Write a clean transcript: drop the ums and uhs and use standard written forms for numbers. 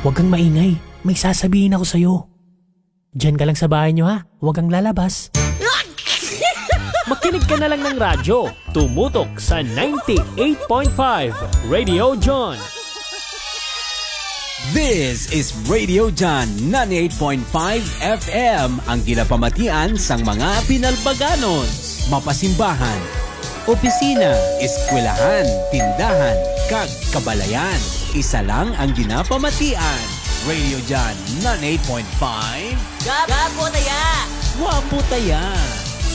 Huwag kang maingay. May sasabihin ako sa'yo. Diyan ka lang sa bahay nyo ha. Huwag kang lalabas. Makinig ka na lang ng radyo. Tumutok sa 98.5 Radio John. This is Radio John 98.5 FM, ang ginapamatian sang mga pinalbaganon, mapasimbahan, opisina, eskwelahan, tindahan, kag kabalayan. Isa lang ang ginapamatian. Radio John 98.5. Gapo taya! Wapo taya!